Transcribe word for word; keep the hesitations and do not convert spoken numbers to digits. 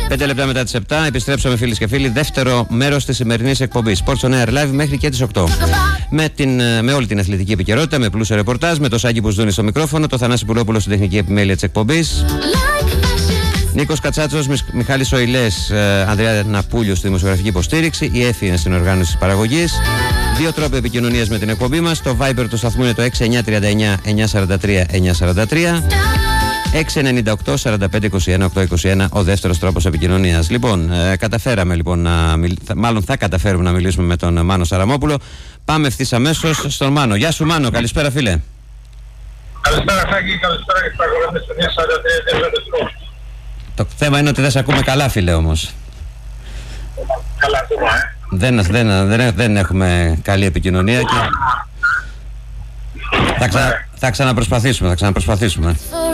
Πέντε λεπτά μετά τις επτά επιστρέψαμε, φίλες και φίλοι. Δεύτερο μέρος της σημερινής εκπομπής Sports on Air Live μέχρι και τις οκτώ. Με, την, με όλη την αθλητική επικαιρότητα, με πλούσιο ρεπορτάζ, με το Σάκη Μπουσδούνη στο μικρόφωνο, το Θανάση Πουλόπουλο στην τεχνική επιμέλεια της εκπομπής. Νίκος Κατσάτσος, Μιχάλης Οηλές, Ανδρέα Ναπούλιο στη δημοσιογραφική υποστήριξη, η Έφη είναι στην οργάνωση της παραγωγής. Δύο τρόποι επικοινωνίας με την εκπομπή μας. Το Viber του σταθμού είναι το έξι εννιά τρία εννιά εννιά τέσσερα τρία εννιά τέσσερα τρία. έξι εννιά οκτώ τέσσερα πέντε είκοσι ένα οκτακόσια είκοσι ένα ο δεύτερος τρόπος επικοινωνίας. Λοιπόν, ε, καταφέραμε λοιπόν να μιλ... μάλλον θα καταφέρουμε να μιλήσουμε με τον Μάνο Σαραμόπουλο. Πάμε ευθύς αμέσως στον Μάνο. Γεια σου Μάνο, καλησπέρα φίλε. Καλησπέρα Σάκη, καλησπέρα και στα αγορές του εννιά σαράντα τρία. Το θέμα είναι ότι δεν σε ακούμε καλά φίλε όμως. Καλά ακούμε, ε. Δεν, δεν, δεν, δεν έχουμε καλή επικοινωνία και θα, ξα... θα ξαναπροσπαθήσουμε, θα ξαναπροσπαθήσουμε.